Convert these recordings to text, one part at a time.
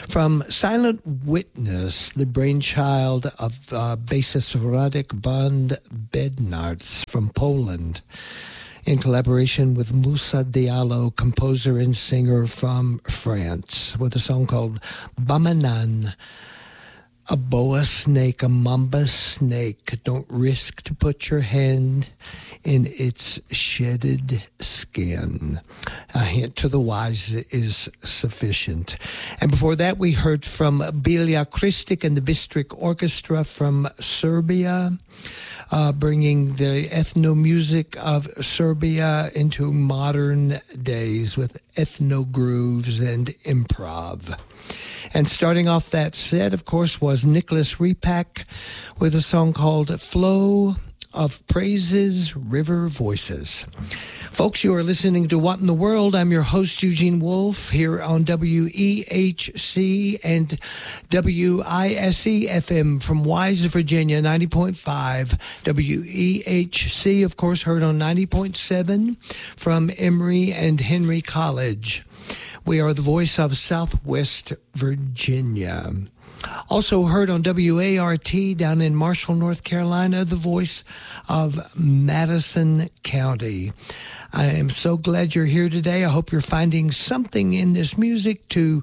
From Silent Witness, the brainchild of bassist Radek Bond Bednarz from Poland, in collaboration with Moussa Diallo, composer and singer from France, with a song called Bamanan. A boa snake, a mamba snake, don't risk to put your hand in its shedded skin. A hint to the wise is sufficient. And before that, we heard from Bilja Kristic and the Bistrik Orchestra from Serbia, bringing the ethno-music of Serbia into modern days with ethno-grooves and improv. And starting off that set, of course, was Nicholas Repak with a song called Flow of Praises, River Voices. Folks, you are listening to What in the World. I'm your host, Eugene Wolf, here on WEHC and WISE FM from Wise, Virginia, 90.5. WEHC, of course, heard on 90.7 from Emory and Henry College. We are the voice of Southwest Virginia. Also heard on WART down in Marshall, North Carolina, the voice of Madison County. I am so glad you're here today. I hope you're finding something in this music to,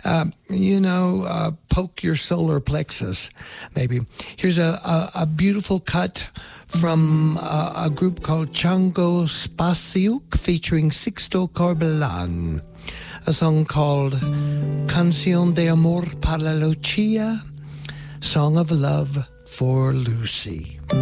poke your solar plexus, maybe. Here's a beautiful cut from a group called Chango Spasiuk featuring Sixto Corbelan. A song called Canción de Amor para Lucia, Song of Love for Lucy.